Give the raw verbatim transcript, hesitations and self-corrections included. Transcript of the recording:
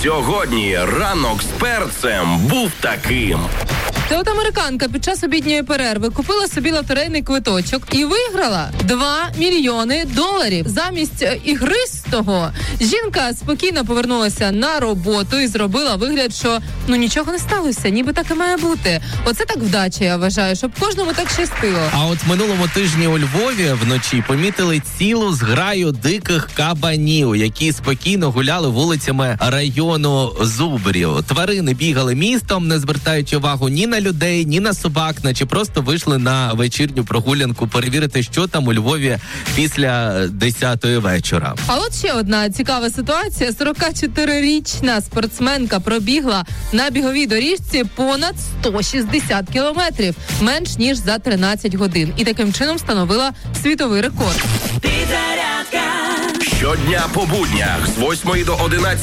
Сьогодні ранок з перцем був таким. Та от американка під час обідньої перерви купила собі лотерейний квиточок і виграла два мільйони доларів. Замість ігристого жінка спокійно повернулася на роботу і зробила вигляд, що ну нічого не сталося, ніби так і має бути. Оце так вдача, я вважаю, щоб кожному так щастило. А от минулому тижні у Львові вночі помітили цілу зграю диких кабанів, які спокійно гуляли вулицями району Зубрів. Тварини бігали містом, не звертаючи увагу ні на людей, ні на собак, наче просто вийшли на вечірню прогулянку перевірити, що там у Львові після десятої вечора. А от ще одна цікава ситуація. сорокачотирирічна спортсменка пробігла на біговій доріжці понад сто шістдесят кілометрів, менш ніж за тринадцять годин. І таким чином встановила світовий рекорд. Щодня по буднях з восьмої до одинадцятої